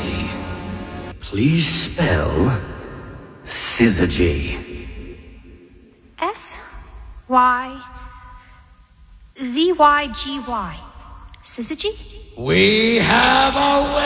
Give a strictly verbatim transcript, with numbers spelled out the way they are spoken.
me. Please spell Syzygy. S Y Z Y G Y. Syzygy? We have a